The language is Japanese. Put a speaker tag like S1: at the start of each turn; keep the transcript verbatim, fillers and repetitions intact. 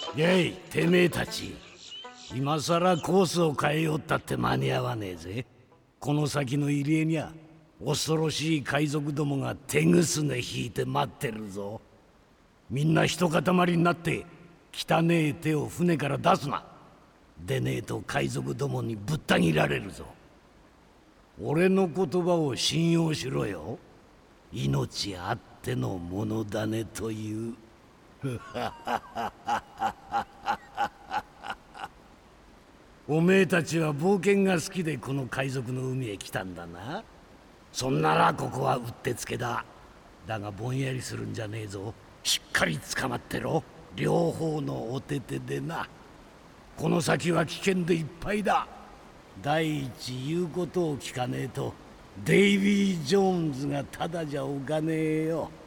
S1: ゲイ、てめえたち。今さらコースを変えよったって間に合わねえぜ。この先の入り江にゃ恐ろしい海賊どもが手ぐすね引いて待ってるぞ。みんな一塊になって汚え手を船から出すな。でねえと海賊どもにぶった切られるぞ。俺の言葉を信用しろよ。命あってのものだねという。おめえたちは冒険が好きでこの海賊の海へ来たんだな。そんならここはうってつけだ。だがぼんやりするんじゃねえぞ。しっかり捕まってろ。両方のお手手でな。この先は危険でいっぱいだ。第一言うことを聞かねえとデイビー・ジョーンズがただじゃおかねえよ。